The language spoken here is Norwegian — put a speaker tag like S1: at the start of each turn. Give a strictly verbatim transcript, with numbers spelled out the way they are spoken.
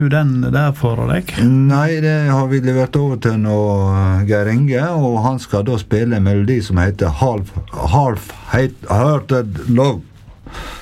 S1: den der for deg?
S2: Nei, det har vi levert over til noe Geir Inge, og han skal da spille en melodi som heter Half, Half Hearted Love.